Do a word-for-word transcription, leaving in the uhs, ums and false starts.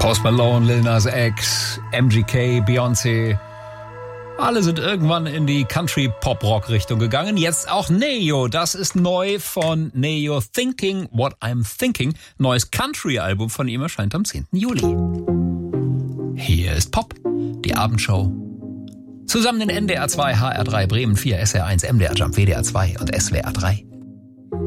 Post Malone, Lil Nas X, M G K, Beyoncé. Alle sind irgendwann in die Country-Pop-Rock-Richtung gegangen. Jetzt auch Neo. Das ist neu von Neo. Thinking What I'm Thinking. Neues Country-Album von ihm erscheint am zehnten Juli. Hier ist Pop, die Abendshow. Zusammen in N D R zwei, H R drei, Bremen vier, S R eins, M D R Jump, W D R zwei und S W R drei.